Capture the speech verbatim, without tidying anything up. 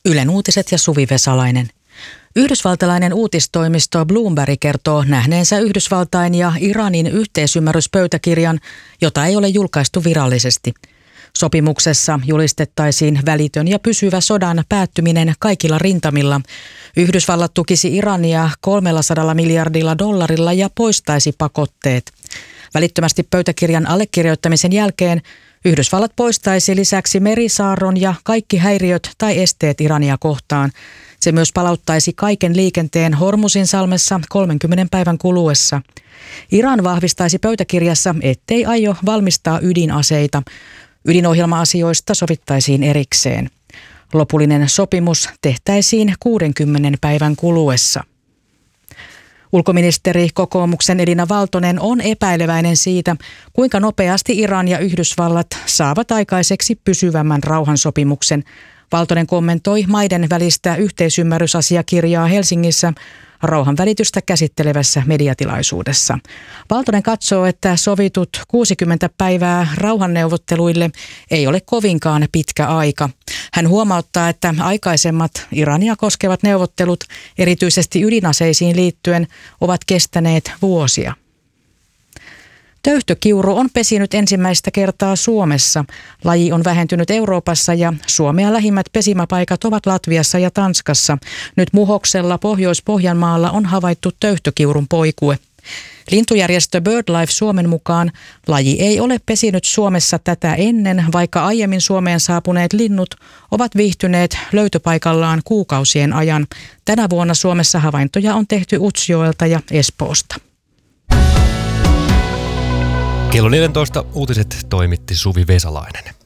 Ylen uutiset ja Suvi Vesalainen. Yhdysvaltalainen uutistoimisto Bloomberg kertoo nähneensä Yhdysvaltain ja Iranin yhteisymmärryspöytäkirjan, jota ei ole julkaistu virallisesti. Sopimuksessa julistettaisiin välitön ja pysyvä sodan päättyminen kaikilla rintamilla. Yhdysvallat tukisi Irania kolmellasadalla miljardilla dollarilla ja poistaisi pakotteet. Välittömästi pöytäkirjan allekirjoittamisen jälkeen Yhdysvallat poistaisi lisäksi merisaarron ja kaikki häiriöt tai esteet Irania kohtaan. Se myös palauttaisi kaiken liikenteen Hormuzin salmessa kolmenkymmenen päivän kuluessa. Iran vahvistaisi pöytäkirjassa, ettei aio valmistaa ydinaseita. Ydinohjelma-asioista sovittaisiin erikseen. Lopullinen sopimus tehtäisiin kuudenkymmenen päivän kuluessa. Ulkoministeri kokoomuksen Elina Valtonen on epäileväinen siitä, kuinka nopeasti Iran ja Yhdysvallat saavat aikaiseksi pysyvämmän rauhansopimuksen. Valtonen kommentoi maiden välistä yhteisymmärrysasiakirjaa Helsingissä rauhanvälitystä käsittelevässä mediatilaisuudessa. Valtonen katsoo, että sovitut kuusikymmentä päivää rauhanneuvotteluille ei ole kovinkaan pitkä aika. Hän huomauttaa, että aikaisemmat Irania koskevat neuvottelut, erityisesti ydinaseisiin liittyen, ovat kestäneet vuosia. Töyhtökiuru on pesinyt ensimmäistä kertaa Suomessa. Laji on vähentynyt Euroopassa ja Suomea lähimmät pesimäpaikat ovat Latviassa ja Tanskassa. Nyt Muhoksella Pohjois-Pohjanmaalla on havaittu töyhtökiurun poikue. Lintujärjestö BirdLife Suomen mukaan laji ei ole pesinyt Suomessa tätä ennen, vaikka aiemmin Suomeen saapuneet linnut ovat viihtyneet löytöpaikallaan kuukausien ajan. Tänä vuonna Suomessa havaintoja on tehty Utsjoelta ja Espoosta. Kello neljätoista uutiset toimitti Suvi Vesalainen.